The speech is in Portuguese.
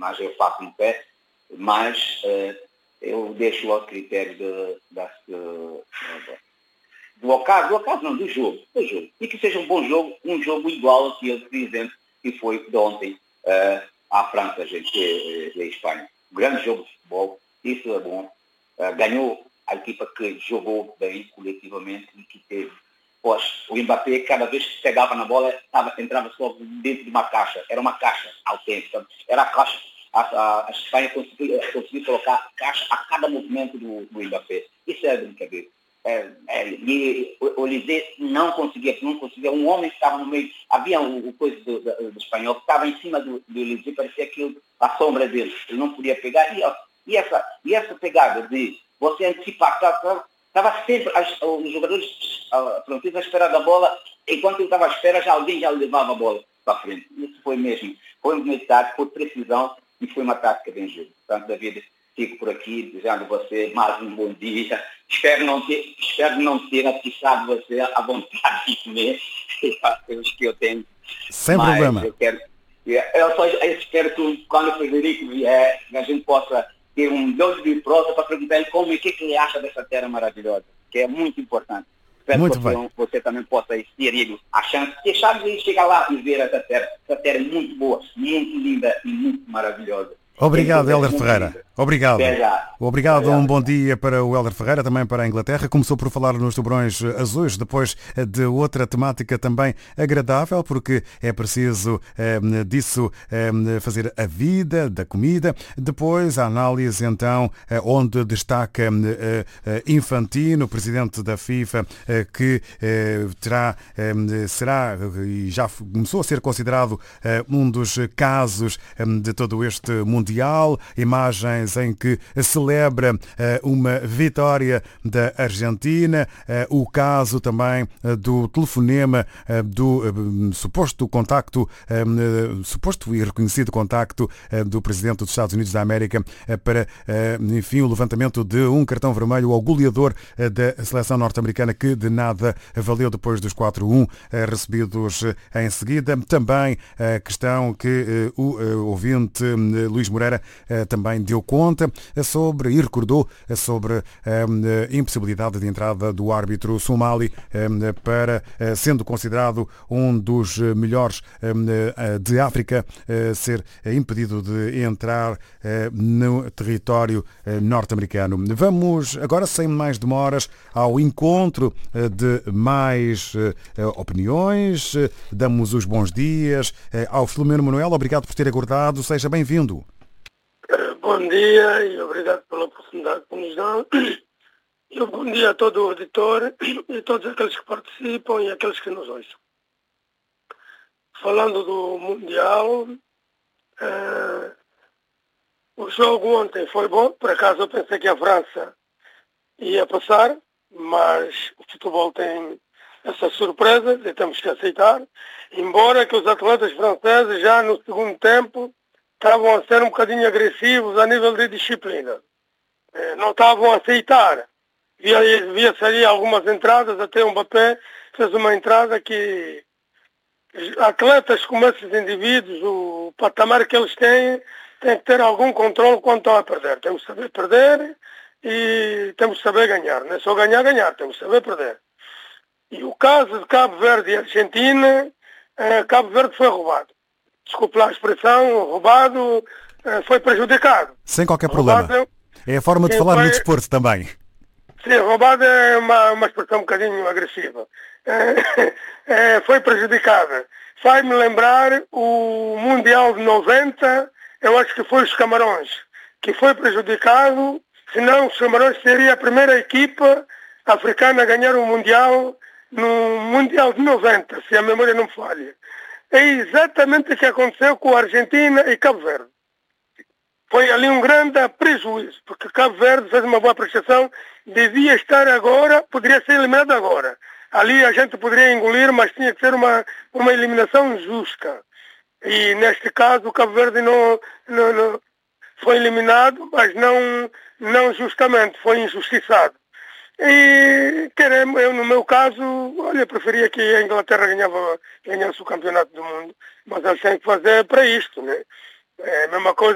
mas eu faço um pé, mas eu deixo ao critério do jogo. E que seja um bom jogo, um jogo igual àquele, por exemplo, que foi de ontem à França e à Espanha. Um grande jogo de futebol, isso é bom. Ganhou a equipa que jogou bem coletivamente e que teve. Pois, o Mbappé, cada vez que pegava na bola, entrava só dentro de uma caixa. Era uma caixa autêntica. Era a caixa. A Espanha conseguiu colocar caixa a cada movimento do Mbappé. Isso é brincadeira. E o Olise não conseguia. Um homem que estava no meio. Havia o coisa do espanhol que estava em cima do Olise, parecia aquilo, a sombra dele. Ele não podia pegar. E essa pegada de você antecipar, estava sempre os jogadores frontistas à espera da bola, enquanto ele estava à espera, alguém já levava a bola para frente. Isso foi mesmo. Foi uma tática, foi precisão e foi uma tática bem justa. Portanto, David, fico por aqui desejando a você mais um bom dia. Espero não ter atiçado você à vontade de comer os que eu tenho. Sem problema. Eu espero que quando o Frederico vier, a gente possa ter um dose de prosa para perguntar ele o que ele acha dessa terra maravilhosa, que é muito importante. Espero muito que você também possa ter a chance de chegar lá e ver essa terra. Essa terra é muito boa, muito linda e muito maravilhosa. Obrigado, Hélder Ferreira. Obrigado. Obrigado. Um bom dia para o Hélder Ferreira, também para a Inglaterra. Começou por falar nos tubarões azuis, depois de outra temática também agradável, porque é preciso disso fazer a vida, da comida. Depois a análise, então, onde destaca Infantino, presidente da FIFA, que será e já começou a ser considerado um dos casos de todo este Mundial. Imagens em que celebra uma vitória da Argentina, o caso também do telefonema do suposto contacto, suposto e reconhecido contacto do Presidente dos Estados Unidos da América para, enfim, o levantamento de um cartão vermelho ao goleador da seleção norte-americana, que de nada valeu depois dos 4-1 recebidos em seguida. Também a questão que o ouvinte Luís Moreira também deu conta sobre e recordou sobre a impossibilidade de entrada do árbitro somali para, sendo considerado um dos melhores de África, ser impedido de entrar no território norte-americano. Vamos agora, sem mais demoras, ao encontro de mais opiniões. Damos os bons dias ao Filomeno Manuel. Obrigado por ter aguardado. Seja bem-vindo. Bom dia e obrigado pela oportunidade que nos dão. E um bom dia a todo o auditor e a todos aqueles que participam e aqueles que nos ouçam. Falando do Mundial, o jogo ontem foi bom. Por acaso eu pensei que a França ia passar, mas o futebol tem essas surpresas e temos que aceitar. Embora que os atletas franceses já no segundo tempo estavam a ser um bocadinho agressivos a nível de disciplina. Não estavam a aceitar. Via-se ali algumas entradas, até o Mbappé fez uma entrada que atletas como esses indivíduos, o patamar que eles têm que ter algum controle quando estão a perder. Temos que saber perder e temos que saber ganhar. Não é só ganhar, temos que saber perder. E o caso de Cabo Verde e Argentina, Cabo Verde foi roubado. Desculpe lá a expressão, roubado, foi prejudicado. Sem qualquer problema. É a forma de falar no desporto também. Sim, roubado é uma expressão um bocadinho agressiva. Foi prejudicada. Faz-me lembrar o Mundial de 90, eu acho que foi os Camarões, que foi prejudicado, senão os Camarões seria a primeira equipa africana a ganhar o Mundial no Mundial de 90, se a memória não falha. É exatamente o que aconteceu com a Argentina e Cabo Verde. Foi ali um grande prejuízo, porque Cabo Verde fez uma boa prestação, devia estar agora, poderia ser eliminado agora. Ali a gente poderia engolir, mas tinha que ser uma eliminação justa. E neste caso o Cabo Verde não foi eliminado, mas não justamente, foi injustiçado. E eu, no meu caso, preferia que a Inglaterra ganhasse o campeonato do mundo, mas eles têm que fazer para isto, né? É a mesma coisa.